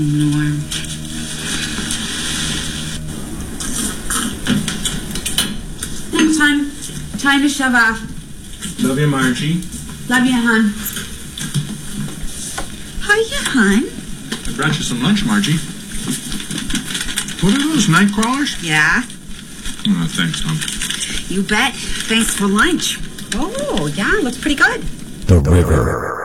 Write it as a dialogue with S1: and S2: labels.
S1: Norm. Thanks, hon. Time to shove off.
S2: Love you, Margie.
S1: Love you, hon. Hiya, hon.
S2: I brought you some lunch, Margie. What are those, night crawlers?
S1: Yeah?
S2: Oh, thanks, hon.
S1: You bet. Thanks for lunch. Oh, yeah, looks pretty good.
S3: The River.